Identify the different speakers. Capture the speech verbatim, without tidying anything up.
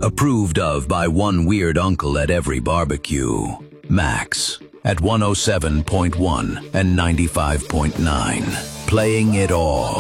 Speaker 1: Approved of by one weird uncle at every barbecue. Max at one oh seven point one and ninety-five point nine. Playing it all.